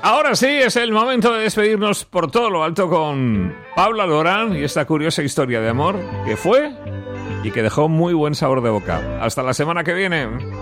Ahora sí, es el momento de despedirnos por todo lo alto con Paula Lorán y esta curiosa historia de amor que fue y que dejó muy buen sabor de boca. Hasta la semana que viene.